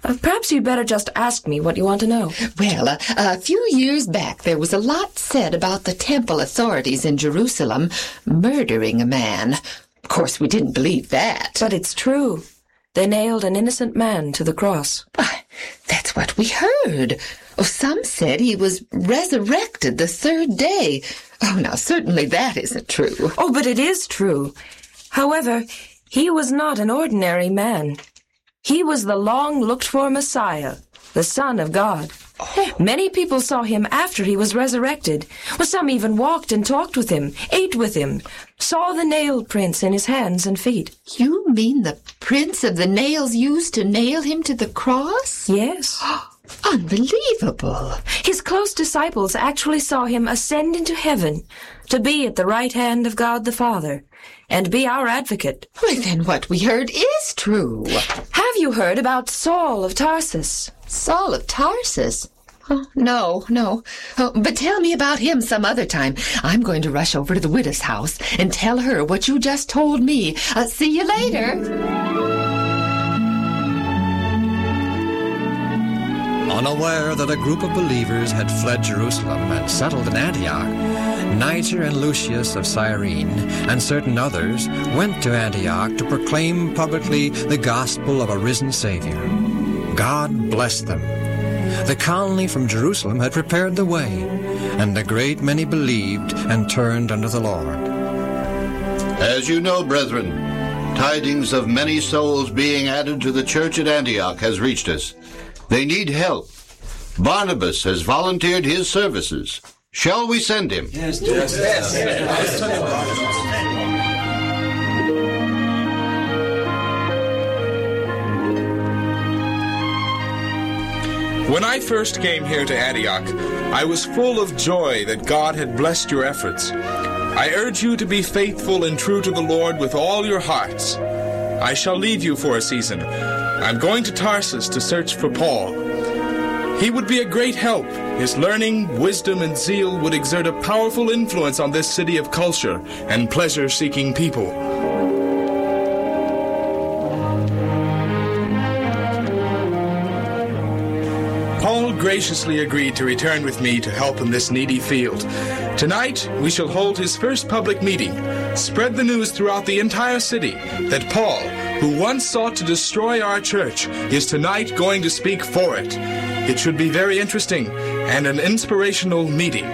Perhaps you'd better just ask me what you want to know. Well, a few years back, there was a lot said about the temple authorities in Jerusalem murdering a man. Of course, we didn't believe that. But it's true. They nailed an innocent man to the cross. That's what we heard. Some said he was resurrected the third day. Now, certainly that isn't true. But it is true. However, he was not an ordinary man. He was the long-looked-for Messiah, the Son of God. Many people saw him after he was resurrected. Some even walked and talked with him, ate with him, saw the nail prints in his hands and feet. You mean the prints of the nails used to nail him to the cross? Yes. Unbelievable. His close disciples actually saw him ascend into heaven to be at the right hand of God the Father and be our advocate. Well, then what we heard is true. Have you heard about Saul of Tarsus? Saul of Tarsus? No. But tell me about him some other time. I'm going to rush over to the widow's house and tell her what you just told me. See you later. Unaware that a group of believers had fled Jerusalem and settled in Antioch, Niger and Lucius of Cyrene and certain others went to Antioch to proclaim publicly the gospel of a risen Savior. God blessed them. The colony from Jerusalem had prepared the way, and a great many believed and turned unto the Lord. As you know, brethren, tidings of many souls being added to the church at Antioch has reached us. They need help. Barnabas has volunteered his services. Shall we send him? Yes. When I first came here to Antioch, I was full of joy that God had blessed your efforts. I urge you to be faithful and true to the Lord with all your hearts. I shall leave you for a season. I'm going to Tarsus to search for Paul. He would be a great help. His learning, wisdom, and zeal would exert a powerful influence on this city of culture and pleasure-seeking people. Paul graciously agreed to return with me to help in this needy field. Tonight, we shall hold his first public meeting. Spread the news throughout the entire city that Paul, who once sought to destroy our church, is tonight going to speak for it. It should be very interesting and an inspirational meeting.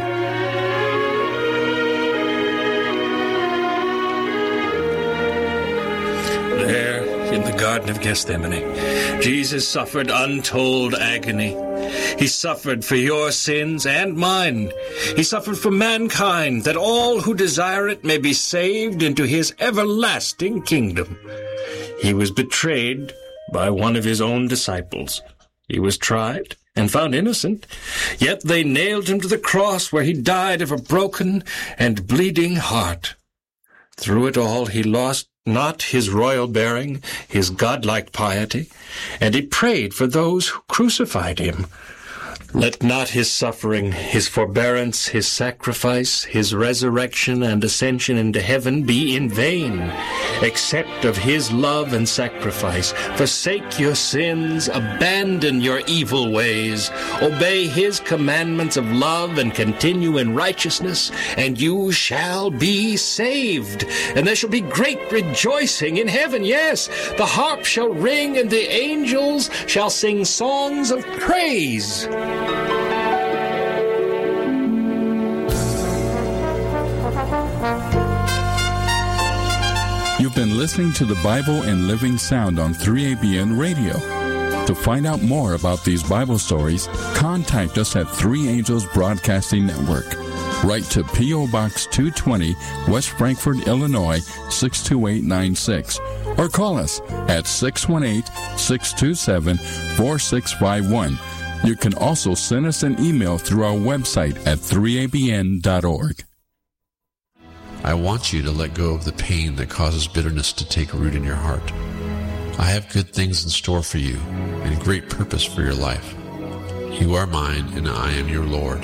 There, in the Garden of Gethsemane, Jesus suffered untold agony. He suffered for your sins and mine. He suffered for mankind, that all who desire it may be saved into his everlasting kingdom. He was betrayed by one of his own disciples. He was tried and found innocent, yet they nailed him to the cross, where he died of a broken and bleeding heart. Through it all he lost not his royal bearing, his godlike piety, and he prayed for those who crucified him. Let not his suffering, his forbearance, his sacrifice, his resurrection and ascension into heaven be in vain. Accept of his love and sacrifice. Forsake your sins, abandon your evil ways. Obey his commandments of love and continue in righteousness, and you shall be saved. And there shall be great rejoicing in heaven. Yes, the harp shall ring and the angels shall sing songs of praise. You've been listening to the Bible in Living Sound on 3ABN Radio. To find out more about these Bible stories, contact us at Three Angels Broadcasting Network. Write to P.O. Box 220, West Frankfort, Illinois, 62896. Or call us at 618-627-4651. You can also send us an email through our website at 3abn.org. I want you to let go of the pain that causes bitterness to take root in your heart. I have good things in store for you and great purpose for your life. You are mine and I am your Lord.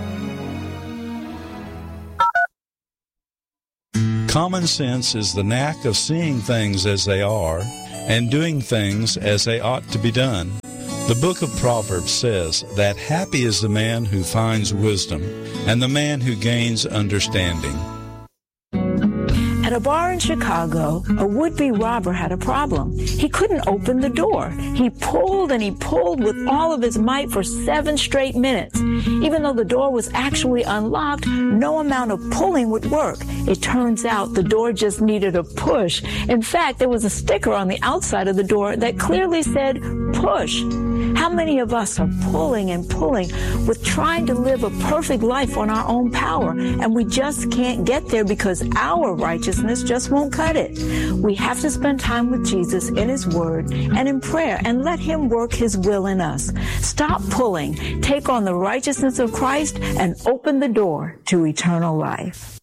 Common sense is the knack of seeing things as they are and doing things as they ought to be done. The book of Proverbs says that happy is the man who finds wisdom and the man who gains understanding. At a bar in Chicago, a would-be robber had a problem. He couldn't open the door. He pulled and he pulled with all of his might for 7 straight minutes. Even though the door was actually unlocked, no amount of pulling would work. It turns out the door just needed a push. In fact, there was a sticker on the outside of the door that clearly said, "Push." How many of us are pulling and pulling with trying to live a perfect life on our own power, and we just can't get there because our righteousness just won't cut it? We have to spend time with Jesus in His Word and in prayer and let Him work His will in us. Stop pulling, take on the righteousness of Christ, and open the door to eternal life.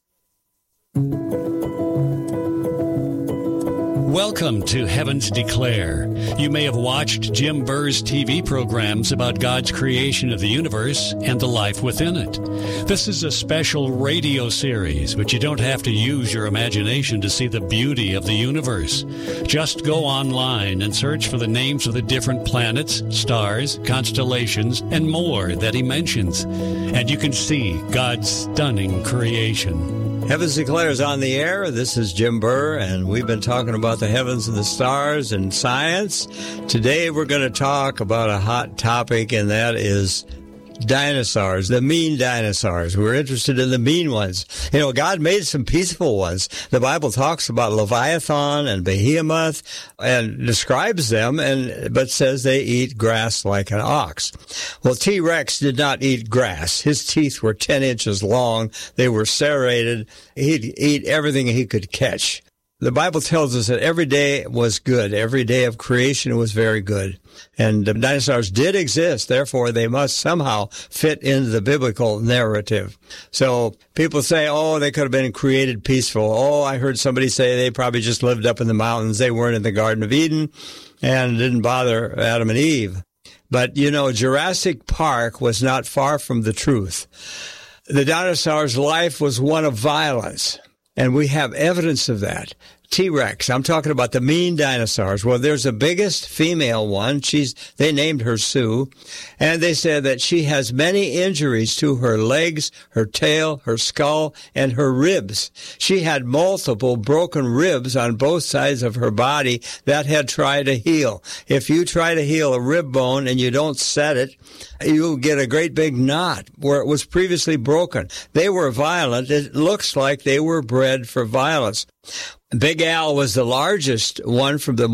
Welcome to Heavens Declare. You may have watched Jim Burr's TV programs about God's creation of the universe and the life within it. This is a special radio series, but you don't have to use your imagination to see the beauty of the universe. Just go online and search for the names of the different planets, stars, constellations, and more that he mentions, and you can see God's stunning creation. Heavens Declare is on the air. This is Jim Burr, and we've been talking about the heavens and the stars and science. Today we're going to talk about a hot topic, and that is dinosaurs, the mean dinosaurs. We're interested in the mean ones. You know, God made some peaceful ones. The Bible talks about Leviathan and Behemoth and describes them, but says they eat grass like an ox. Well, T-Rex did not eat grass. His teeth were 10 inches long. They were serrated. He'd eat everything he could catch. The Bible tells us that every day was good. Every day of creation was very good. And the dinosaurs did exist. Therefore, they must somehow fit into the biblical narrative. So people say, oh, they could have been created peaceful. Oh, I heard somebody say they probably just lived up in the mountains. They weren't in the Garden of Eden and didn't bother Adam and Eve. But, you know, Jurassic Park was not far from the truth. The dinosaurs' life was one of violence. And we have evidence of that. T-Rex, I'm talking about the mean dinosaurs. Well, there's the biggest female one. They named her Sue. And they said that she has many injuries to her legs, her tail, her skull, and her ribs. She had multiple broken ribs on both sides of her body that had tried to heal. If you try to heal a rib bone and you don't set it, you'll get a great big knot where it was previously broken. They were violent. It looks like they were bred for violence. Big Al was the largest one from the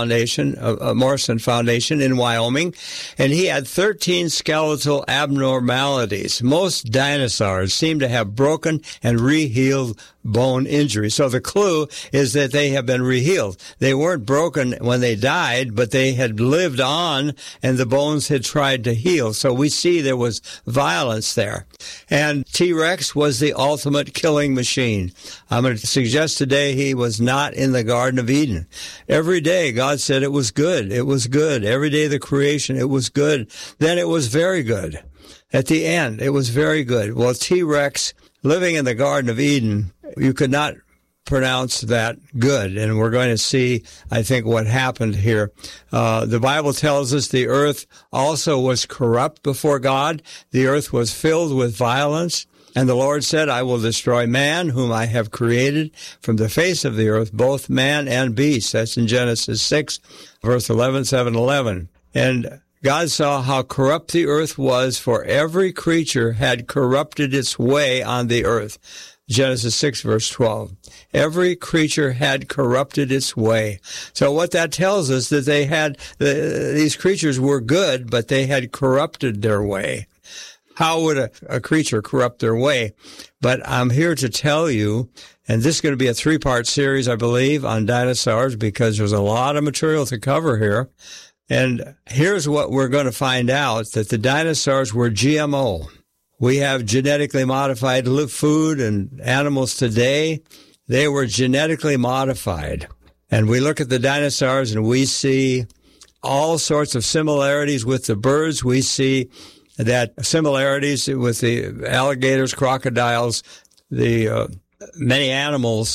Morrison Foundation in Wyoming, and he had 13 skeletal abnormalities. Most dinosaurs seem to have broken and re-healed bone injuries. So the clue is that they have been re-healed. They weren't broken when they died, but they had lived on, and the bones had tried to heal. So we see there was violence there. And T-Rex was the ultimate killing machine. I'm going to suggest today he was not in the Garden of Eden. Every day God said it was good. It was good. Every day of the creation, it was good. Then it was very good. At the end, it was very good. Well, T-Rex living in the Garden of Eden, you could not pronounce that good. And we're going to see, I think, what happened here. The Bible tells us the earth also was corrupt before God. The earth was filled with violence. And the Lord said, I will destroy man, whom I have created from the face of the earth, both man and beast. That's in Genesis 6, verse 11, 7-11. And God saw how corrupt the earth was, for every creature had corrupted its way on the earth. Genesis 6, verse 12. Every creature had corrupted its way. So what that tells us that they had, these creatures were good, but they had corrupted their way. How would a creature corrupt their way? But I'm here to tell you, and this is going to be a 3-part series, I believe, on dinosaurs, because there's a lot of material to cover here. And here's what we're going to find out, that the dinosaurs were GMO. We have genetically modified food and animals today. They were genetically modified. And we look at the dinosaurs and we see all sorts of similarities with the birds. We see that similarities with the alligators, crocodiles, the many animals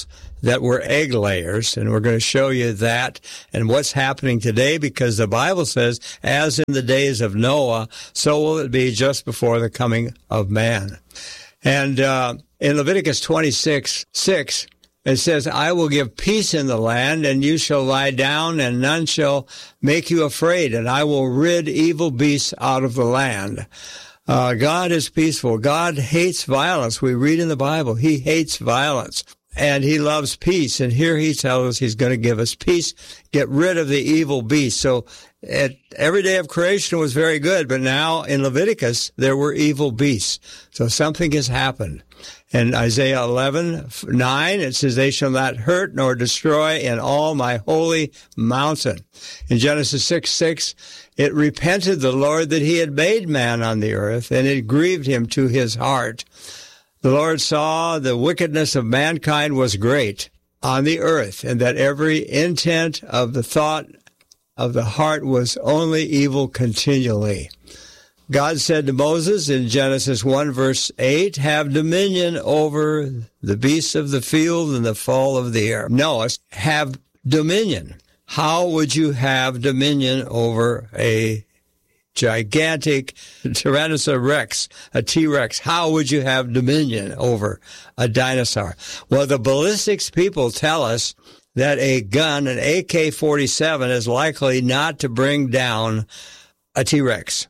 that were egg layers, and we're going to show you that and what's happening today, because the Bible says, as in the days of Noah, so will it be just before the coming of man. And in Leviticus 26:6, it says, I will give peace in the land, and you shall lie down, and none shall make you afraid, and I will rid evil beasts out of the land. God is peaceful. God hates violence. We read in the Bible, he hates violence. And he loves peace. And here he tells us he's going to give us peace, get rid of the evil beast. So every day of creation was very good, but now in Leviticus, there were evil beasts. So something has happened. In Isaiah 11:9, it says, they shall not hurt nor destroy in all my holy mountain. In Genesis 6:6, it repented the Lord that he had made man on the earth, and it grieved him to his heart. The Lord saw the wickedness of mankind was great on the earth, and that every intent of the thought of the heart was only evil continually. God said to Moses in Genesis 1:8, have dominion over the beasts of the field and the fowl of the air. Noah, have dominion. How would you have dominion over a gigantic Tyrannosaurus Rex, a T-Rex? How would you have dominion over a dinosaur? Well, the ballistics people tell us that a gun, an AK-47, is likely not to bring down a T-Rex.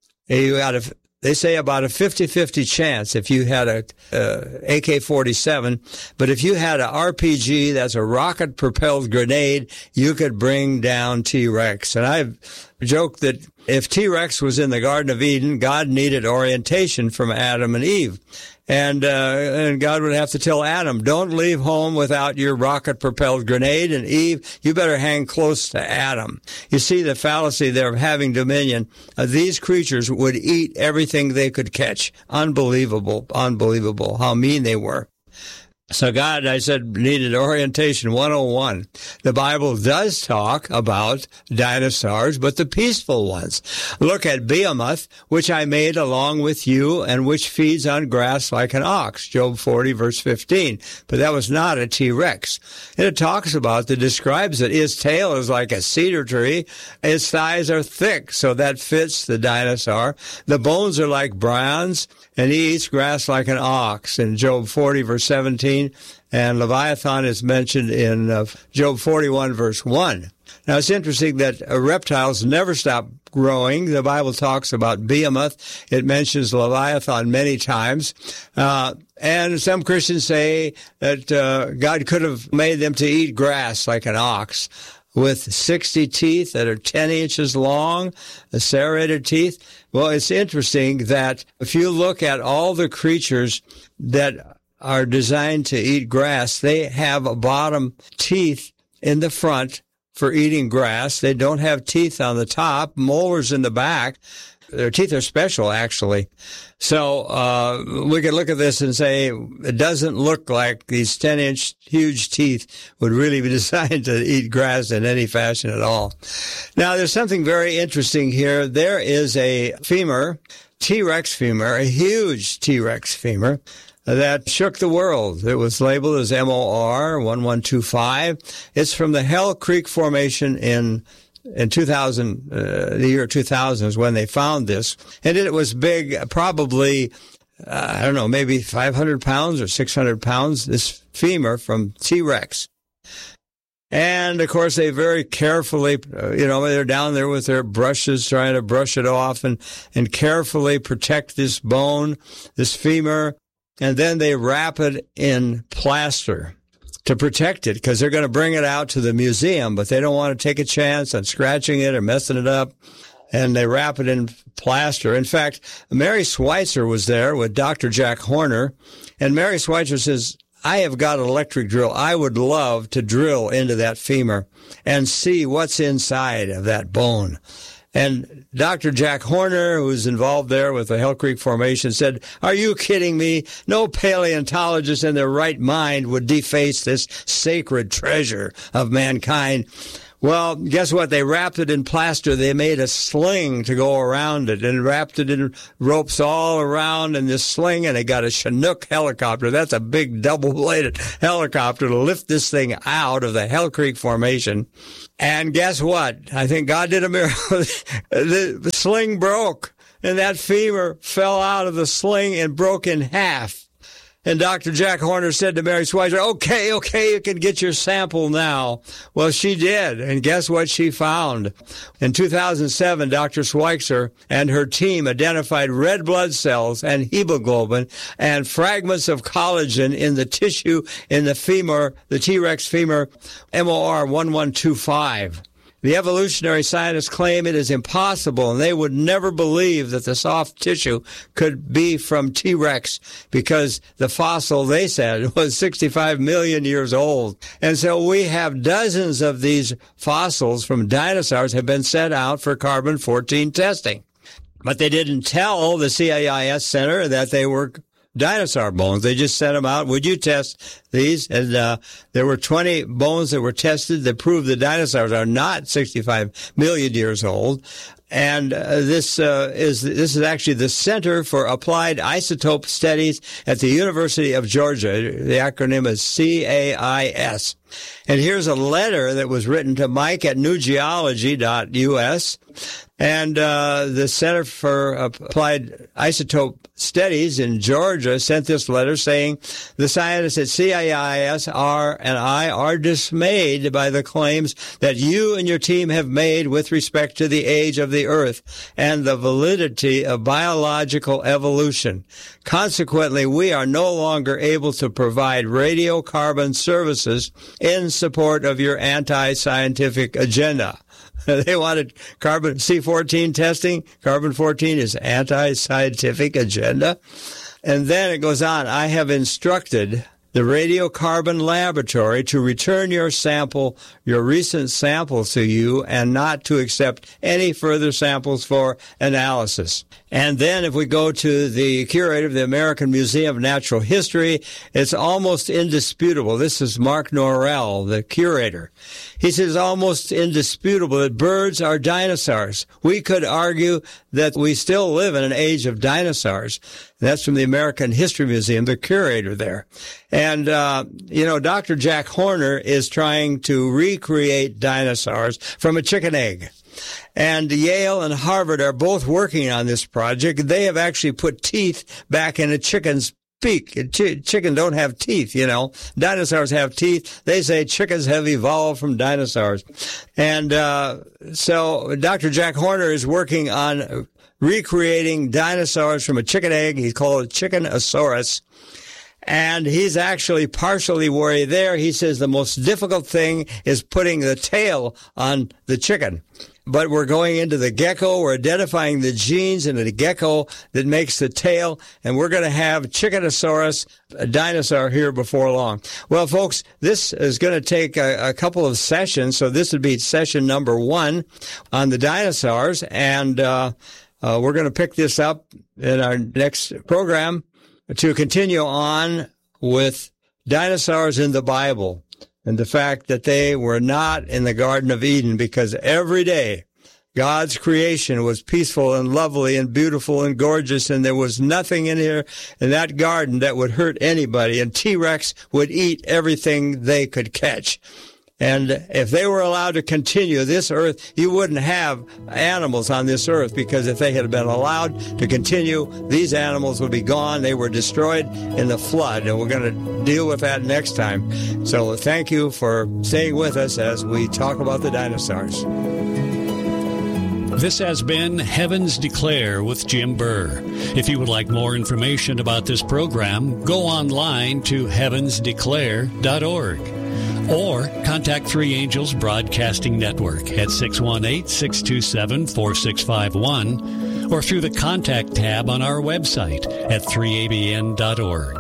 They say about a 50-50 chance if you had a AK-47, but if you had a RPG, that's a rocket-propelled grenade, you could bring down T-Rex. And I've joked that if T-Rex was in the Garden of Eden, God needed orientation from Adam and Eve. And God would have to tell Adam, don't leave home without your rocket-propelled grenade. And Eve, you better hang close to Adam. You see the fallacy there of having dominion. These creatures would eat everything they could catch. Unbelievable, unbelievable how mean they were. So God, I said, needed orientation 101. The Bible does talk about dinosaurs, but the peaceful ones. Look at Behemoth, which I made along with you, and which feeds on grass like an ox. Job 40:15. But that was not a T-Rex. And it talks about, it describes it. His tail is like a cedar tree. His thighs are thick, so that fits the dinosaur. The bones are like bronze, and he eats grass like an ox. In Job 40:17. And Leviathan is mentioned in Job 41:1. Now, it's interesting that reptiles never stop growing. The Bible talks about Behemoth. It mentions Leviathan many times. And some Christians say that God could have made them to eat grass like an ox, with 60 teeth that are 10 inches long, the serrated teeth. Well, it's interesting that if you look at all the creatures that are designed to eat grass, they have a bottom teeth in the front for eating grass. They don't have teeth on the top, molars in the back. Their teeth are special, actually. So we could look at this and say it doesn't look like these 10-inch huge teeth would really be designed to eat grass in any fashion at all. Now, there's something very interesting here. There is a femur, T-Rex femur, a huge T-Rex femur, that shook the world. It was labeled as MOR 1125. It's from the Hell Creek Formation in 2000, the year 2000 is when they found this. And it was big, probably, I don't know, maybe 500 pounds or 600 pounds, this femur from T-Rex. And, of course, they very carefully, they're down there with their brushes trying to brush it off and carefully protect this bone, this femur. And then they wrap it in plaster to protect it, because they're going to bring it out to the museum, but they don't want to take a chance on scratching it or messing it up. And they wrap it in plaster. In fact, Mary Schweitzer was there with Dr. Jack Horner. And Mary Schweitzer says, I have got an electric drill. I would love to drill into that femur and see what's inside of that bone. And Dr. Jack Horner, who's involved there with the Hell Creek Formation, said, are you kidding me? No paleontologist in their right mind would deface this sacred treasure of mankind. Well, guess what? They wrapped it in plaster. They made a sling to go around it and wrapped it in ropes all around in this sling, and they got a Chinook helicopter. That's a big double-bladed helicopter to lift this thing out of the Hell Creek Formation. And guess what? I think God did a miracle. The sling broke, and that femur fell out of the sling and broke in half. And Dr. Jack Horner said to Mary Schweitzer, okay, you can get your sample now. Well, she did, and guess what she found? In 2007, Dr. Schweitzer and her team identified red blood cells and hemoglobin and fragments of collagen in the tissue in the femur, the T-Rex femur, MOR 1125. The evolutionary scientists claim it is impossible, and they would never believe that the soft tissue could be from T-Rex because the fossil, they said, was 65 million years old. And so we have dozens of these fossils from dinosaurs have been sent out for carbon-14 testing. But they didn't tell the CAIS Center that they were dinosaur bones. They just sent them out. Would you test these? And there were 20 bones that were tested that proved the dinosaurs are not 65 million years old. And this is actually the Center for Applied Isotope Studies at the University of Georgia. The acronym is CAIS. And here's a letter that was written to Mike at newgeology.us. And the Center for Applied Isotope Studies in Georgia sent this letter saying, the scientists at CAIS are dismayed by the claims that you and your team have made with respect to the age of the Earth and the validity of biological evolution. Consequently, we are no longer able to provide radiocarbon services in support of your anti-scientific agenda. They wanted carbon C14 testing. Carbon-14 is anti-scientific agenda. And then it goes on, I have instructed the radiocarbon laboratory to return your recent sample to you and not to accept any further samples for analysis. And then if we go to the curator of the American Museum of Natural History, it's almost indisputable. This is Mark Norrell, the curator. He says almost indisputable that birds are dinosaurs. We could argue that we still live in an age of dinosaurs. That's from the American History Museum, the curator there. And, Dr. Jack Horner is trying to recreate dinosaurs from a chicken egg. And Yale and Harvard are both working on this project. They have actually put teeth back in a chicken's beak. Chicken don't have teeth, Dinosaurs have teeth. They say chickens have evolved from dinosaurs. And so Dr. Jack Horner is working on recreating dinosaurs from a chicken egg. He called it Chickenosaurus. And he's actually partially where he's there. He says the most difficult thing is putting the tail on the chicken. But we're going into the gecko. We're identifying the genes in the gecko that makes the tail. And we're going to have Chickenosaurus, a dinosaur, here before long. Well, folks, this is going to take a couple of sessions. So this would be session number 1 on the dinosaurs. And we're going to pick this up in our next program to continue on with dinosaurs in the Bible and the fact that they were not in the Garden of Eden, because every day God's creation was peaceful and lovely and beautiful and gorgeous, and there was nothing in here in that garden that would hurt anybody, and T-Rex would eat everything they could catch. And if they were allowed to continue this earth, you wouldn't have animals on this earth, because if they had been allowed to continue, these animals would be gone. They were destroyed in the flood, and we're going to deal with that next time. So thank you for staying with us as we talk about the dinosaurs. This has been Heavens Declare with Jim Burr. If you would like more information about this program, go online to heavensdeclare.org. Or contact Three Angels Broadcasting Network at 618-627-4651 or through the Contact tab on our website at 3abn.org.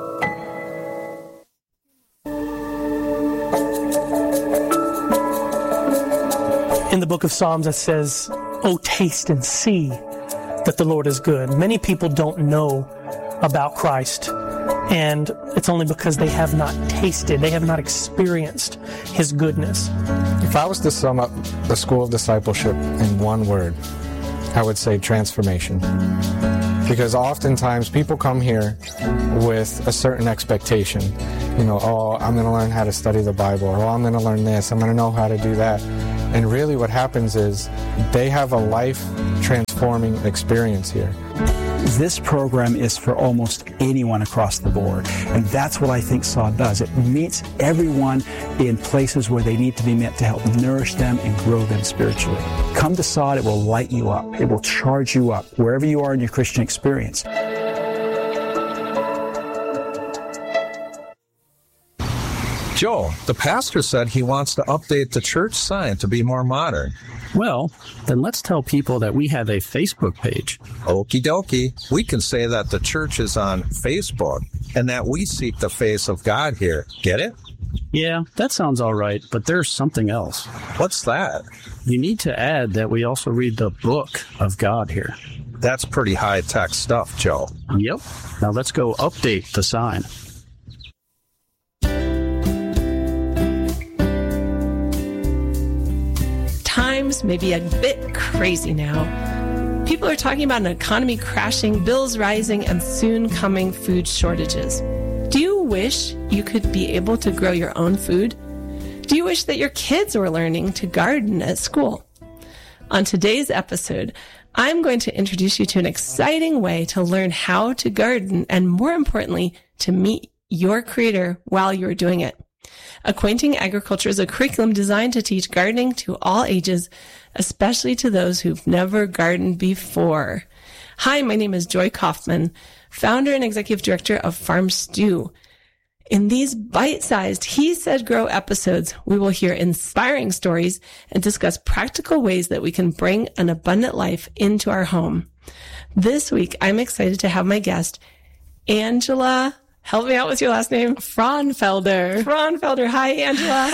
In the book of Psalms it says, "Oh, taste and see that the Lord is good." Many people don't know about Christ. And it's only because they have not tasted, they have not experienced His goodness. If I was to sum up the School of Discipleship in one word, I would say transformation. Because oftentimes people come here with a certain expectation. You know, oh, I'm going to learn how to study the Bible, or oh, I'm going to learn this, I'm going to know how to do that. And really what happens is they have a life-transforming experience here. This program is for almost anyone across the board, and that's what I think SOD does. It meets everyone in places where they need to be met to help nourish them and grow them spiritually. Come to SOD, it will light you up. It will charge you up wherever you are in your Christian experience. Joe, the pastor said he wants to update the church sign to be more modern. Well, then let's tell people that we have a Facebook page. Okie dokie. We can say that the church is on Facebook and that we seek the face of God here. Get it? Yeah, that sounds all right, but there's something else. What's that? You need to add that we also read the book of God here. That's pretty high-tech stuff, Joe. Yep. Now let's go update the sign. Times may be a bit crazy now. People are talking about an economy crashing, bills rising, and soon coming food shortages. Do you wish you could be able to grow your own food? Do you wish that your kids were learning to garden at school? On today's episode, I'm going to introduce you to an exciting way to learn how to garden and, more importantly, to meet your Creator while you're doing it. Acquainting Agriculture is a curriculum designed to teach gardening to all ages, especially to those who've never gardened before. Hi, my name is Joy Kaufman, founder and executive director of Farm Stew. In these bite-sized He Said Grow episodes, we will hear inspiring stories and discuss practical ways that we can bring an abundant life into our home. This week, I'm excited to have my guest, Angela. Help me out with your last name. Fraunfelder. Fraunfelder. Hi, Angela.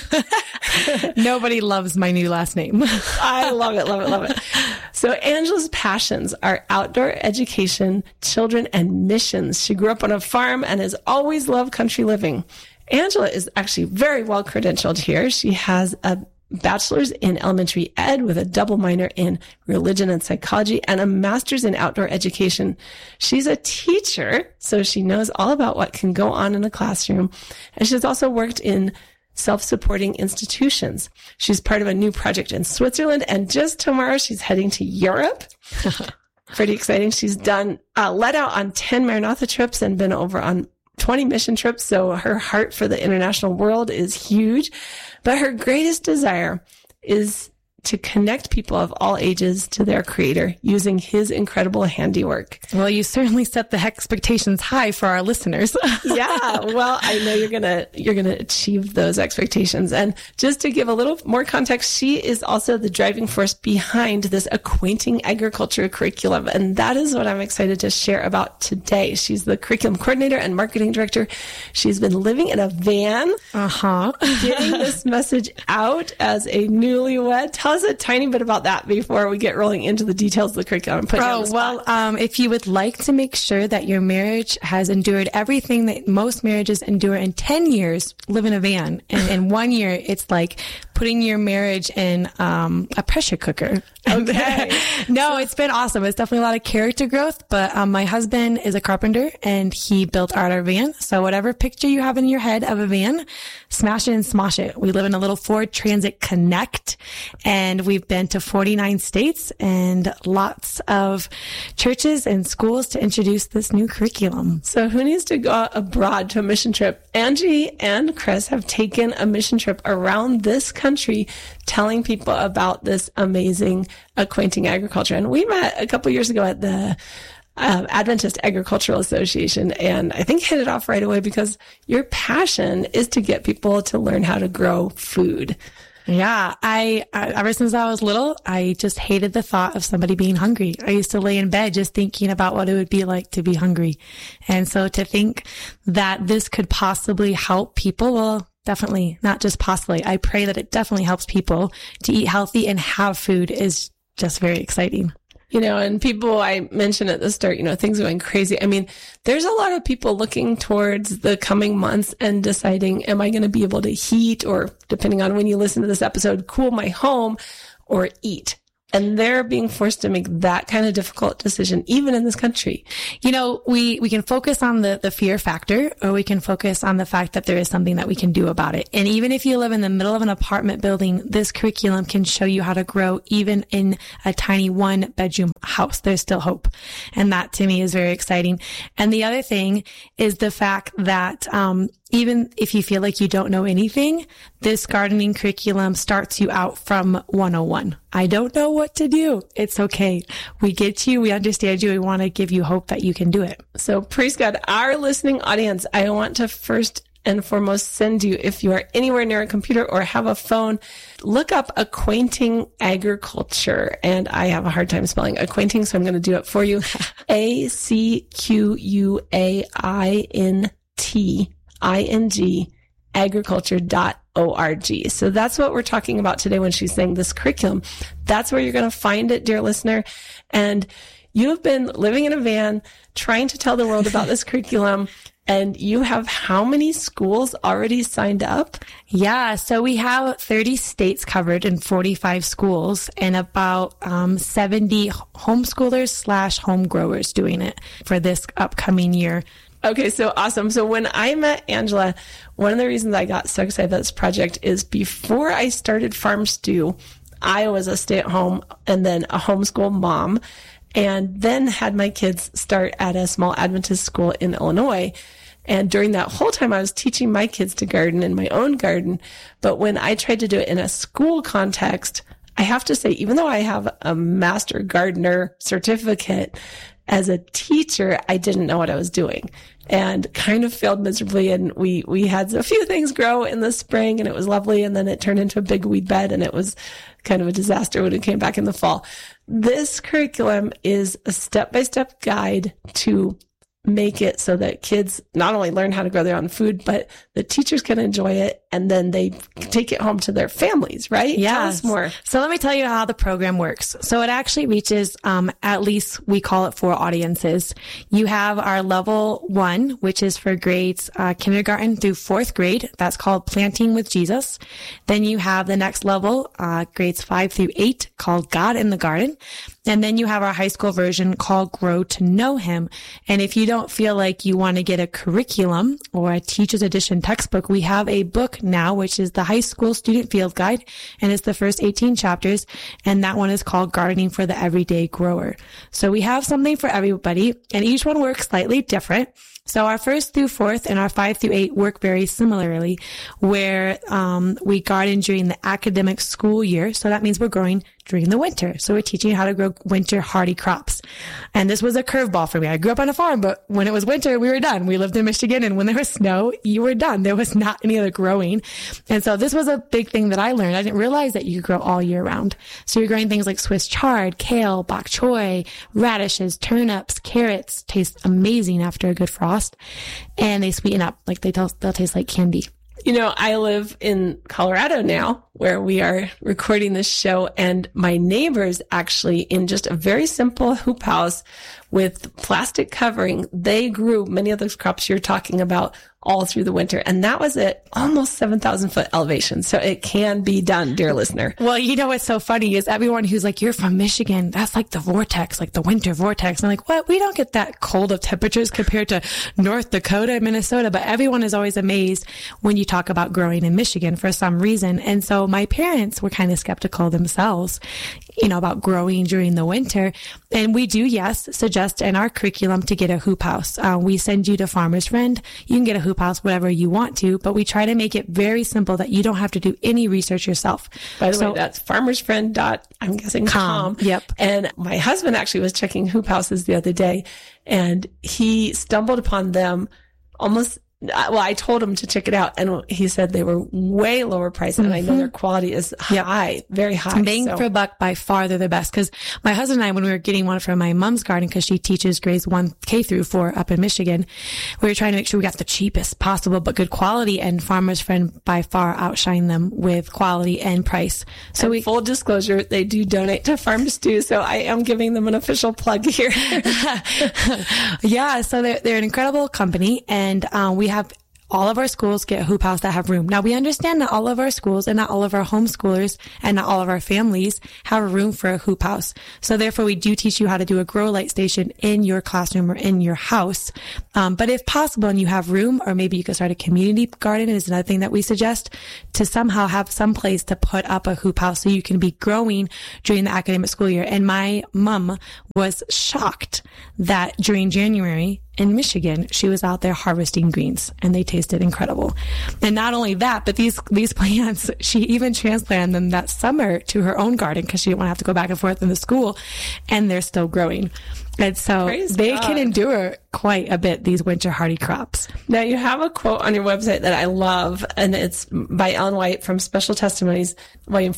Hi. Nobody loves my new last name. I love it, love it, love it. So Angela's passions are outdoor education, children, and missions. She grew up on a farm and has always loved country living. Angela is actually very well credentialed here. She has a bachelor's in elementary ed with a double minor in religion and psychology and a master's in outdoor education. She's a teacher, so she knows all about what can go on in a classroom. And she's also worked in self-supporting institutions. She's part of a new project in Switzerland, and just tomorrow she's heading to Europe. Pretty exciting. She's done, led out on 10 Maranatha trips and been over on 20 mission trips, so her heart for the international world is huge. But her greatest desire is to connect people of all ages to their Creator using His incredible handiwork. Well, you certainly set the expectations high for our listeners. Yeah, well, I know you're gonna achieve those expectations. And just to give a little more context, she is also the driving force behind this Acquainting Agriculture curriculum, and that is what I'm excited to share about today. She's the curriculum coordinator and marketing director. She's been living in a van, getting this message out as a newlywed. Tell us a tiny bit about that before we get rolling into the details of the curriculum. If you would like to make sure that your marriage has endured everything that most marriages endure in 10 years, live in a van. And in 1 year, it's like putting your marriage in a pressure cooker. Okay. No, it's been awesome. It's definitely a lot of character growth, but my husband is a carpenter and he built our van. So whatever picture you have in your head of a van, smash it and smosh it. We live in a little Ford Transit Connect, and we've been to 49 states and lots of churches and schools to introduce this new curriculum. So who needs to go abroad to a mission trip? Angie and Chris have taken a mission trip around this country telling people about this amazing Acquainting Agriculture. And we met a couple years ago at the Adventist Agricultural Association, and I think hit it off right away because your passion is to get people to learn how to grow food. Yeah, I ever since I was little, I just hated the thought of somebody being hungry. I used to lay in bed just thinking about what it would be like to be hungry. And so to think that this could possibly help people, well, definitely, not just possibly. I pray that it definitely helps people to eat healthy and have food is just very exciting. And people, I mentioned at the start, things are going crazy. I mean, there's a lot of people looking towards the coming months and deciding, am I going to be able to heat or, depending on when you listen to this episode, cool my home or eat? And they're being forced to make that kind of difficult decision, even in this country. We can focus on the fear factor, or we can focus on the fact that there is something that we can do about it. And even if you live in the middle of an apartment building, this curriculum can show you how to grow even in a tiny 1-bedroom house. There's still hope. And that to me is very exciting. And the other thing is the fact that, even if you feel like you don't know anything, this gardening curriculum starts you out from 101. I don't know what to do. It's okay. We get you. We understand you. We want to give you hope that you can do it. So praise God. Our listening audience, I want to first and foremost send you, if you are anywhere near a computer or have a phone, look up Acquainting Agriculture. And I have a hard time spelling acquainting, so I'm going to do it for you. ACQUAINT agriculture.org. So that's what we're talking about today when she's saying this curriculum. That's where you're going to find it, dear listener. And you have been living in a van trying to tell the world about this curriculum. And you have how many schools already signed up? Yeah, so we have 30 states covered and 45 schools and about 70 homeschoolers / home growers doing it for this upcoming year. Okay, so awesome. So when I met Angela, one of the reasons I got so excited about this project is before I started Farm Stew, I was a stay-at-home and then a homeschool mom, and then had my kids start at a small Adventist school in Illinois. And during that whole time, I was teaching my kids to garden in my own garden. But when I tried to do it in a school context, I have to say, even though I have a master gardener certificate, as a teacher, I didn't know what I was doing and kind of failed miserably. And we had a few things grow in the spring and it was lovely. And then it turned into a big weed bed and it was kind of a disaster when it came back in the fall. This curriculum is a step-by-step guide to make it so that kids not only learn how to grow their own food, but the teachers can enjoy it and then they take it home to their families, right? Yes. Tell us more. So let me tell you how the program works. So it actually reaches, at least we call it 4 audiences. You have our level 1, which is for grades, kindergarten through 4th grade. That's called Planting with Jesus. Then you have the next level, grades 5 through 8, called God in the Garden. And then you have our high school version called Grow to Know Him. And if you don't feel like you want to get a curriculum or a teacher's edition textbook, we have a book now, which is the high school student field guide. And it's the first 18 chapters. And that one is called Gardening for the Everyday Grower. So we have something for everybody and each one works slightly different. So our 1st through 4th and our 5 through 8 work very similarly, where we garden during the academic school year. So that means we're growing during the winter. So we're teaching you how to grow winter hardy crops. And this was a curveball for me. I grew up on a farm, but when it was winter, we were done. We lived in Michigan, and when there was snow, you were done. There was not any other growing. And so this was a big thing that I learned. I didn't realize that you could grow all year round. So you're growing things like Swiss chard, kale, bok choy, radishes, turnips, carrots. Taste amazing after a good frost. And they sweeten up. Like they'll taste like candy. I live in Colorado now, where we are recording this show, and my neighbors actually, in just a very simple hoop house with plastic covering, they grew many of those crops you're talking about all through the winter. And that was at almost 7,000 foot elevation. So it can be done, dear listener. Well, what's so funny is everyone who's like, you're from Michigan. That's like the vortex, like the winter vortex. I'm like, what? We don't get that cold of temperatures compared to North Dakota and Minnesota. But everyone is always amazed when you talk about growing in Michigan for some reason. And so my parents were kind of skeptical themselves, about growing during the winter. And we do, yes, suggest in our curriculum to get a hoop house. We send you to Farmer's Friend. You can get a hoop house, whatever you want to, but we try to make it very simple that you don't have to do any research yourself. By the way, that's farmersfriend.com. Yep. And my husband actually was checking hoop houses the other day, and he stumbled upon them almost I told him to check it out, and he said they were way lower priced, and I know their quality is high, very high. Bang for a buck, by far, they're the best. Because my husband and I, when we were getting one from my mom's garden, because she teaches grades 1K through 4 up in Michigan, we were trying to make sure we got the cheapest possible, but good quality, and Farmer's Friend by far outshine them with quality and price. So full disclosure, they do donate to Farm Stew, so I am giving them an official plug here. Yeah, so they're an incredible company, and we have all of our schools get hoop house that have room. Now, we understand that all of our schools and not all of our homeschoolers and not all of our families have room for a hoop house. So therefore, we do teach you how to do a grow light station in your classroom or in your house. But if possible and you have room, or maybe you could start a community garden is another thing that we suggest, to somehow have some place to put up a hoop house so you can be growing during the academic school year. And my mom was shocked that during January in Michigan, she was out there harvesting greens, and they tasted incredible. And not only that, but these plants, she even transplanted them that summer to her own garden because she didn't want to have to go back and forth in the school, and they're still growing. And so they can endure quite a bit, these winter hardy crops. Now, you have a quote on your website that I love, and it's by Ellen White from Special Testimonies, volume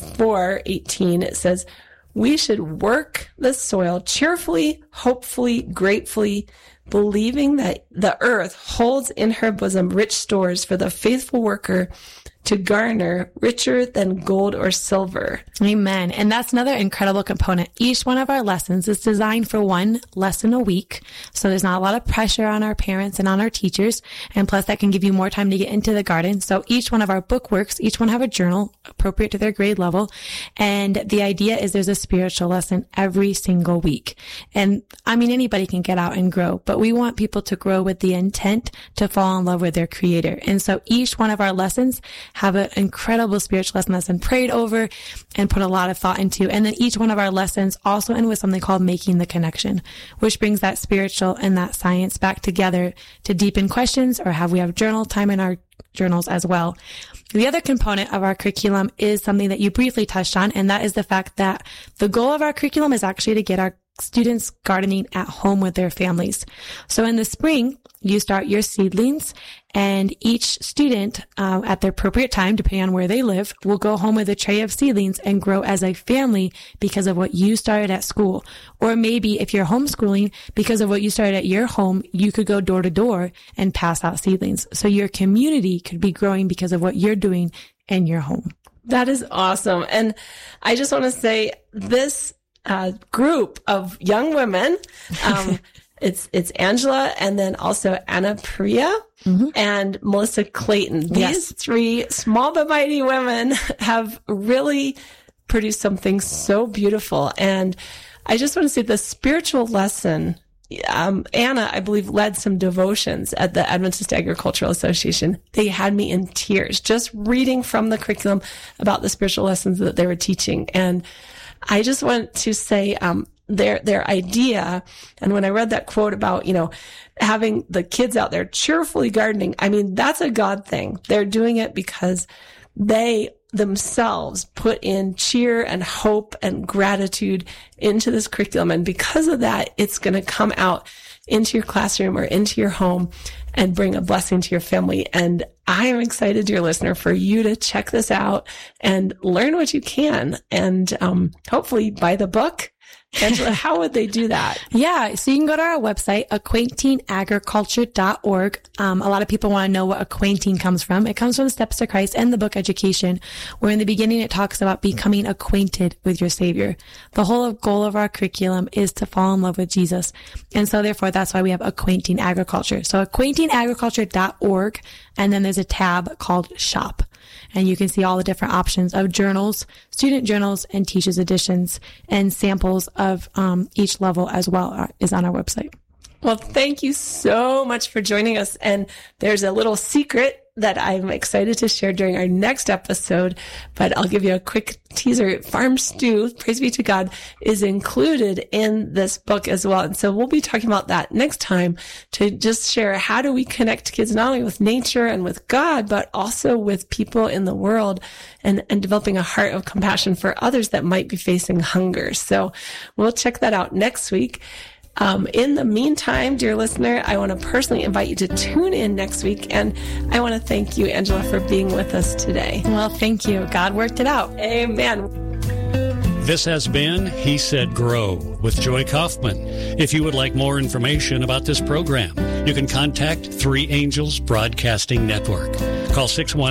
4:18. It says, "We should work the soil cheerfully, hopefully, gratefully, believing that the earth holds in her bosom rich stores for the faithful worker to garner richer than gold or silver." Amen. And that's another incredible component. Each one of our lessons is designed for one lesson a week. So there's not a lot of pressure on our parents and on our teachers. And plus that can give you more time to get into the garden. So each one of our book works, each one have a journal appropriate to their grade level. And the idea is there's a spiritual lesson every single week. And I mean, anybody can get out and grow, but we want people to grow with the intent to fall in love with their creator. And so each one of our lessons have an incredible spiritual lesson that's been prayed over and put a lot of thought into. And then each one of our lessons also end with something called Making the Connection, which brings that spiritual and that science back together to deepen questions, or we have journal time in our journals as well. The other component of our curriculum is something that you briefly touched on, and that is the fact that the goal of our curriculum is actually to get our students gardening at home with their families. So in the spring, you start your seedlings, and each student, at their appropriate time, depending on where they live, will go home with a tray of seedlings and grow as a family because of what you started at school. Or maybe if you're homeschooling, because of what you started at your home, you could go door to door and pass out seedlings. So your community could be growing because of what you're doing in your home. That is awesome. And I just want to say this group of young women, it's Angela, and then also Anna Priya and Melissa Clayton. These three small but mighty women have really produced something so beautiful. And I just want to say the spiritual lesson, Anna, I believe, led some devotions at the Adventist Agricultural Association. They had me in tears just reading from the curriculum about the spiritual lessons that they were teaching. And I just want to say, their idea. And when I read that quote about, having the kids out there cheerfully gardening, I mean, that's a God thing. They're doing it because they themselves put in cheer and hope and gratitude into this curriculum. And because of that, it's going to come out into your classroom or into your home and bring a blessing to your family. And I am excited, dear listener, for you to check this out and learn what you can, and hopefully buy the book. Angela, how would they do that? Yeah, so you can go to our website, acquaintingagriculture.org. A lot of people want to know what acquainting comes from. It comes from Steps to Christ and the book Education, where in the beginning it talks about becoming acquainted with your Savior. The whole goal of our curriculum is to fall in love with Jesus. And so therefore, that's why we have Acquainting Agriculture. So acquaintingagriculture.org, and then there's a tab called Shop. And you can see all the different options of journals, student journals, and teachers editions, and samples of each level as well is on our website. Well, thank you so much for joining us. And there's a little secret that I'm excited to share during our next episode, but I'll give you a quick teaser. Farm Stew, praise be to God, is included in this book as well. And so we'll be talking about that next time, to just share how do we connect kids not only with nature and with God, but also with people in the world, and developing a heart of compassion for others that might be facing hunger. So we'll check that out next week. In the meantime, dear listener, I want to personally invite you to tune in next week. And I want to thank you, Angela, for being with us today. Well, thank you. God worked it out. Amen. This has been He Said Grow with Joy Kaufman. If you would like more information about this program, you can contact Three Angels Broadcasting Network. Call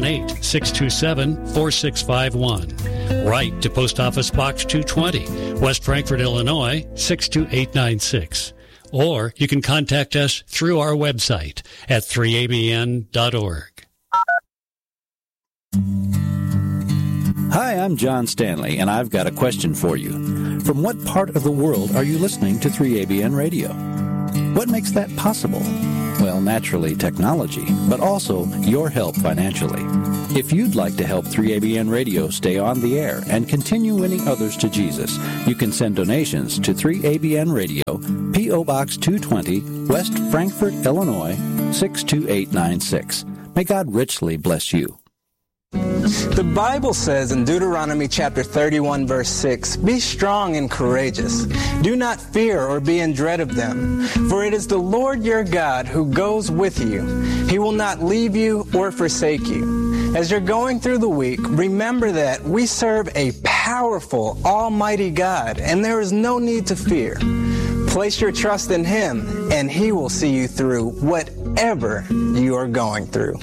618-627-4651. Write to Post Office Box 220, West Frankfort, Illinois, 62896. Or you can contact us through our website at 3abn.org. Hi, I'm John Stanley, and I've got a question for you. From what part of the world are you listening to 3ABN Radio? What makes that possible? Well, naturally, technology, but also your help financially. If you'd like to help 3ABN Radio stay on the air and continue winning others to Jesus, you can send donations to 3ABN Radio, P.O. Box 220, West Frankfort, Illinois, 62896. May God richly bless you. The Bible says in Deuteronomy chapter 31, verse 6, "Be strong and courageous. Do not fear or be in dread of them, for it is the Lord your God who goes with you. He will not leave you or forsake you." As you're going through the week, remember that we serve a powerful, almighty God, and there is no need to fear. Place your trust in Him, and He will see you through whatever you are going through.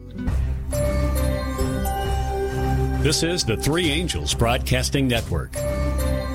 This is the Three Angels Broadcasting Network,